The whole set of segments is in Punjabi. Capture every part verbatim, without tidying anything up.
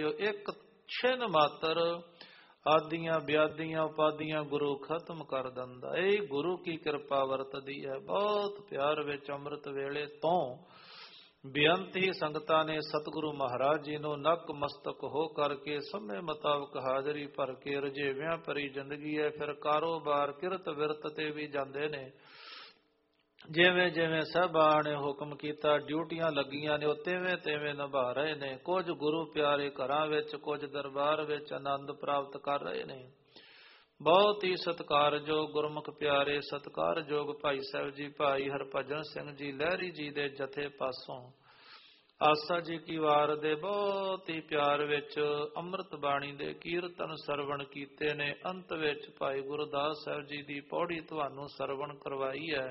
ਸਾਜਿਓ ਇੱਕ ਛਿਨ ਮਾਤਰ ਆਦੀਆਂ ਵਿਆਦੀਆਂ ਉਪਾਦੀਆਂ ਗੁਰੂ ਖਤਮ ਕਰ ਦਿੰਦਾ। ਇਹ ਗੁਰੂ ਕੀ ਕਿਰਪਾ ਵਰਤਦੀ ਹੈ। ਬਹੁਤ ਪਿਆਰ ਵਿੱਚ ਅੰਮ੍ਰਿਤ ਵੇਲੇ ਤੋਂ ਬੇਅੰਤ ਹੀ ਸੰਗਤਾਂ ਨੇ ਸਤਿਗੁਰੂ ਮਹਾਰਾਜ ਜੀ ਨੂੰ ਨਕ ਮਸਤਕ ਹੋ ਕਰਕੇ ਸਮੇਂ ਮੁਤਾਬਕ ਹਾਜ਼ਰੀ ਭਰ ਕੇ ਰਜੇਵਿਆਂ ਭਰੀ ਜ਼ਿੰਦਗੀ ਹੈ। ਫਿਰ ਕਾਰੋਬਾਰ ਕਿਰਤ ਵਿਰਤ ਤੇ ਵੀ ਜਾਂਦੇ ਨੇ। ਜਿਵੇਂ ਜਿਵੇਂ ਸਾਹਿਬਾਂ ਨੇ ਹੁਕਮ ਕੀਤਾ, ਡਿਊਟੀਆਂ ਲੱਗੀਆਂ ਨੇ, ਉਹ ਤਿਵੇਂ ਤਿਵੇਂ ਨਿਭਾ ਰਹੇ ਨੇ। ਕੁਝ ਗੁਰੂ ਪਿਆਰੇ ਘਰਾਂ ਵਿੱਚ, ਕੁਝ ਦਰਬਾਰ ਵਿੱਚ ਆਨੰਦ ਪ੍ਰਾਪਤ ਕਰ ਰਹੇ ਨੇ। ਬਹੁਤ ਹੀ ਸਤਿਕਾਰਯੋਗ ਗੁਰਮੁਖ ਪਿਆਰੇ ਸਤਿਕਾਰਯੋਗ ਭਾਈ ਸਾਹਿਬ ਜੀ, ਭਾਈ ਹਰਭਜਨ ਸਿੰਘ ਜੀ ਲਹਿਰੀ ਜੀ ਦੇ ਜਥੇ ਪਾਸੋਂ ਆਸਾ ਜੀ ਕੀ ਵਾਰ ਦੇ ਬਹੁਤ ਹੀ ਪਿਆਰ ਵਿੱਚ ਅੰਮ੍ਰਿਤ ਬਾਣੀ ਦੇ ਕੀਰਤਨ ਸਰਵਣ ਕੀਤੇ ਨੇ। ਅੰਤ ਵਿੱਚ ਭਾਈ ਗੁਰਦਾਸ ਸਾਹਿਬ ਜੀ ਦੀ ਪੌੜੀ ਤੁਹਾਨੂੰ ਸਰਵਣ ਕਰਵਾਈ ਹੈ।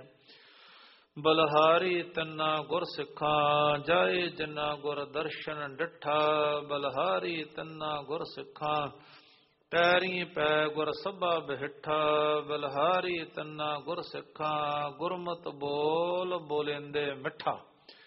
ਬਲਹਾਰੀ ਤੰਨਾ ਗੁਰ ਸਿੱਖਾਂ ਜਾਏ ਜਿਨਾ ਗੁਰ ਦਰਸ਼ਨ ਡਿਠਾ। ਬਲਹਾਰੀ ਤੰਨਾ ਗੁਰ ਸਿੱਖਾਂ ਪੈਰੀ ਪੈ ਗੁਰ ਸਭਾ ਬਿਠਾ। ਬਲਹਾਰੀ ਤੰਨਾ ਗੁਰ ਸਿੱਖਾਂ ਗੁਰਮਤਿ ਬੋਲ ਬੋਲਿੰਦੇ ਮਿੱਠਾ।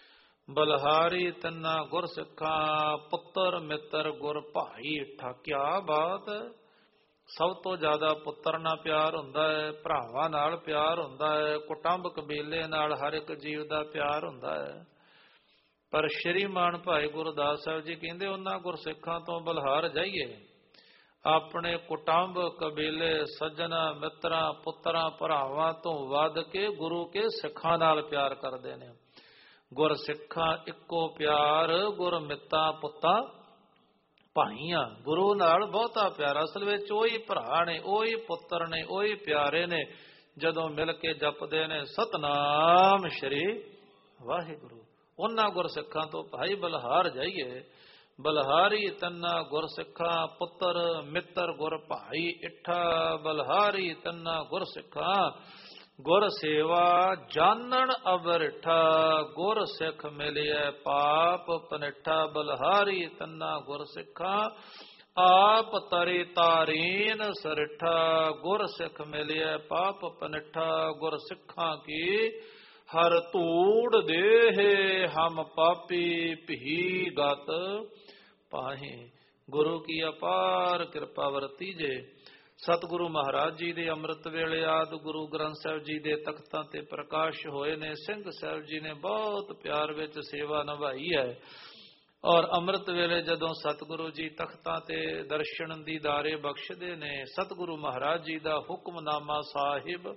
ਬਲਹਾਰੀ ਤੰਨਾ ਗੁਰ ਸਿੱਖਾਂ ਪੁੱਤਰ ਮਿੱਤਰ ਗੁਰ ਭਾਈ ਈਠਾ। ਕਿਆ ਬਾਤ! ਸਭ ਤੋਂ ਜ਼ਿਆਦਾ ਪੁੱਤਰ ਨਾਲ ਪਿਆਰ ਹੁੰਦਾ ਹੈ, ਭਰਾਵਾਂ ਨਾਲ ਪਿਆਰ ਹੁੰਦਾ ਹੈ, ਕੁਟੁੰਬ ਕਬੀਲੇ ਨਾਲ ਹਰ ਇੱਕ ਜੀਵ ਦਾ ਪਿਆਰ ਹੁੰਦਾ ਹੈ। ਪਰ ਸ਼੍ਰੀਮਾਨ ਭਾਈ ਗੁਰਦਾਸ ਸਾਹਿਬ ਜੀ ਕਹਿੰਦੇ ਉਹਨਾਂ ਗੁਰਸਿੱਖਾਂ ਤੋਂ ਬਲਹਾਰ ਜਾਈਏ। ਆਪਣੇ ਕੁਟੁੰਬ ਕਬੀਲੇ ਸੱਜਣਾ ਮਿੱਤਰਾਂ ਪੁੱਤਰਾਂ ਭਰਾਵਾਂ ਤੋਂ ਵੱਧ ਕੇ ਗੁਰੂ ਕੇ ਸਿੱਖਾਂ ਨਾਲ ਪਿਆਰ ਕਰਦੇ ਨੇ। ਗੁਰ ਸਿੱਖਾਂ ਇੱਕੋ ਪਿਆਰ, ਗੁਰ ਮਿੱਤਾਂ ਪੁੱਤਾਂ ਭਾਈਆਂ। ਗੁਰੂ ਨਾਲ ਬਹੁਤਾ ਪਿਆਰ। ਅਸਲ ਵਿੱਚ ਉਹੀ ਭਰਾ ਨੇ, ਉਹੀ ਪੁੱਤਰ ਨੇ, ਉਹੀ ਪਿਆਰੇ ਨੇ ਜਦੋਂ ਮਿਲ ਕੇ ਜਪਦੇ ਨੇ ਸਤਨਾਮ ਸ਼੍ਰੀ ਵਾਹਿਗੁਰੂ। ਉਹਨਾਂ ਗੁਰਸਿੱਖਾਂ ਤੋਂ ਭਾਈ ਬਲਹਾਰ ਜਾਈਏ। ਬਲਹਾਰੀ ਤੰਨਾ ਗੁਰਸਿੱਖਾਂ ਪੁੱਤਰ ਮਿੱਤਰ ਗੁਰ ਭਾਈ ਇੱਠਾ। ਬਲਹਾਰੀ ਤੰਨਾ ਗੁਰਸਿੱਖਾਂ ਗੁਰ ਸੇਵਾ ਜਾਨਣ ਅਬਰਿਠਾ। ਗੁਰ ਸਿੱਖ ਮਿਲਿਆ ਪਾਪ ਪਨਿਠਾ। ਬਲਹਾਰੀ ਤੰਨਾ ਗੁਰ ਸਿੱਖਾਂ ਆਪ ਤਰੀ ਤਾਰੀਨ ਸਰਿਠਾ। ਗੁਰ ਸਿੱਖ ਮਿਲਿਆ ਪਾਪ ਪਨਿਠਾ। ਗੁਰ ਸਿੱਖਾਂ ਕੀ ਹਰ ਧੂੜ ਦੇਹ ਹਮ ਪਾਪੀ ਭੀ ਗਤ ਪਾਹੇ। ਗੁਰੂ ਕੀ ਅਪਾਰ ਕਿਰਪਾ ਵਰਤੀ ਜੇ। ਸਤਿਗੁਰੂ ਮਹਾਰਾਜ ਜੀ ਦੇ ਅੰਮ੍ਰਿਤ ਵੇਲੇ ਆਦਿ ਗੁਰੂ ਗ੍ਰੰਥ ਸਾਹਿਬ ਜੀ ਦੇ ਤਖਤਾਂ ਤੇ ਪ੍ਰਕਾਸ਼ ਹੋਏ ਨੇ। ਸਿੰਘ ਸਾਹਿਬ ਜੀ ਨੇ ਬਹੁਤ ਪਿਆਰ ਵਿੱਚ ਸੇਵਾ ਨਿਭਾਈ ਹੈ। ਔਰ ਅੰਮ੍ਰਿਤ ਵੇਲੇ ਜਦੋਂ ਸਤਿਗੁਰੂ ਜੀ ਤਖਤਾਂ ਤੇ ਦਰਸ਼ਨ ਦੀਦਾਰੇ ਬਖਸ਼ਦੇ ਨੇ, ਸਤਿਗੁਰੂ ਮਹਾਰਾਜ ਜੀ ਦਾ ਹੁਕਮਨਾਮਾ ਸਾਹਿਬ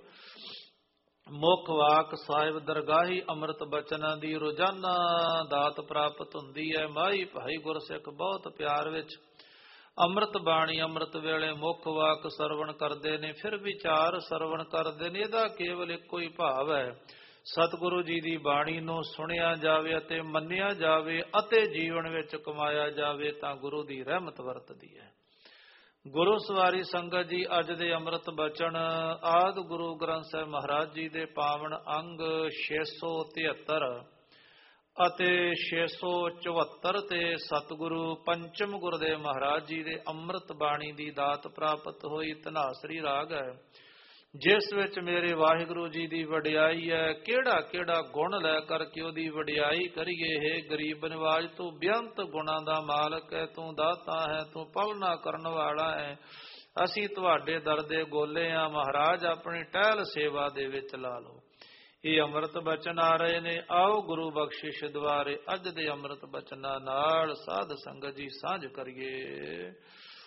ਮੁੱਖ ਵਾਕ ਸਾਹਿਬ ਦਰਗਾਹੀ ਅੰਮ੍ਰਿਤ ਬਚਨਾਂ ਦੀ ਰੋਜ਼ਾਨਾ ਦਾਤ ਪ੍ਰਾਪਤ ਹੁੰਦੀ ਹੈ। ਮਾਈ ਭਾਈ ਗੁਰਸਿੱਖ ਬਹੁਤ ਪਿਆਰ ਵਿੱਚ ਅੰਮ੍ਰਿਤ ਬਾਣੀ ਅੰਮ੍ਰਿਤ ਵੇਲੇ ਮੁੱਖ ਵਾਕ ਸਰਵਣ ਕਰਦੇ ਨੇ, ਫਿਰ ਵਿਚਾਰ ਸਰਵਣ ਕਰਦੇ ਨੇ। ਇਹਦਾ ਕੇਵਲ ਇੱਕੋ ਹੀ ਭਾਵ ਹੈ, ਸਤਿਗੁਰੂ ਜੀ ਦੀ ਬਾਣੀ ਨੂੰ ਸੁਣਿਆ ਜਾਵੇ ਅਤੇ ਮੰਨਿਆ ਜਾਵੇ ਅਤੇ ਜੀਵਨ ਵਿੱਚ ਕਮਾਇਆ ਜਾਵੇ ਤਾਂ ਗੁਰੂ ਦੀ ਰਹਿਮਤ ਵਰਤਦੀ ਹੈ। ਗੁਰੂ ਸਵਾਰੀ ਸੰਗਤ ਜੀ, ਅੱਜ ਦੇ ਅੰਮ੍ਰਿਤ ਬਚਨ ਆਦਿ ਗੁਰੂ ਗ੍ਰੰਥ ਸਾਹਿਬ ਮਹਾਰਾਜ ਜੀ ਦੇ ਪਾਵਨ ਅੰਗ ਛੇ ਸੌ ਤਿਹੱਤਰ ਅਤੇ ਛੇ ਸੌ ਚੁਹੱਤਰ ਤੇ ਸਤਿਗੁਰੂ ਪੰਚਮ ਗੁਰਦੇਵ ਮਹਾਰਾਜ ਜੀ ਦੇ ਅੰਮ੍ਰਿਤ ਬਾਣੀ ਦੀ ਦਾਤ ਪ੍ਰਾਪਤ ਹੋਈ ਧਨਾਸਰੀ ਰਾਗ ਹੈ, ਜਿਸ ਵਿੱਚ ਮੇਰੇ ਵਾਹਿਗੁਰੂ ਜੀ ਦੀ ਵਡਿਆਈ ਹੈ। ਕਿਹੜਾ ਕਿਹੜਾ ਗੁਣ ਲੈ ਕਰਕੇ ਉਹਦੀ ਵਡਿਆਈ ਕਰੀਏ। ਹੈ ਗਰੀਬ ਨਿਵਾਜ, ਤੂੰ ਬੇਅੰਤ ਗੁਣਾਂ ਦਾ ਮਾਲਕ ਹੈ, ਤੂੰ ਦਾਤਾ ਹੈ, ਤੂੰ ਪਾਲਣਾ ਕਰਨ ਵਾਲਾ ਹੈ। ਅਸੀਂ ਤੁਹਾਡੇ ਦਰ ਦੇ ਗੋਲੇ ਹਾਂ, ਮਹਾਰਾਜ ਆਪਣੀ ਟਹਿਲ ਸੇਵਾ ਦੇ ਵਿੱਚ ਲਾ ਲਓ। ਇਹ ਅੰਮ੍ਰਿਤ ਬਚਨ ਆ ਰਹੇ ਨੇ, ਆਓ ਗੁਰੂ ਬਖਸ਼ਿਸ਼ ਦੁਆਰੇ ਅੱਜ ਦੇ ਅੰਮ੍ਰਿਤ ਬਚਨਾਂ ਨਾਲ ਸਾਧ ਸੰਗਤ ਜੀ ਸਾਂਝ ਕਰੀਏ।